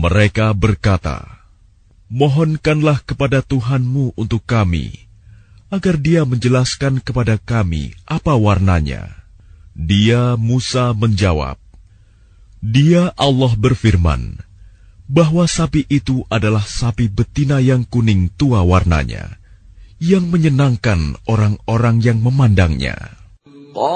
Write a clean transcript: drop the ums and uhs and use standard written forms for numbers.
Mereka berkata, "Mohonkanlah kepada Tuhanmu untuk kami, agar Dia menjelaskan kepada kami apa warnanya." Dia Musa menjawab, "Dia Allah berfirman, bahwa sapi itu adalah sapi betina yang kuning tua warnanya, yang menyenangkan orang-orang yang memandangnya."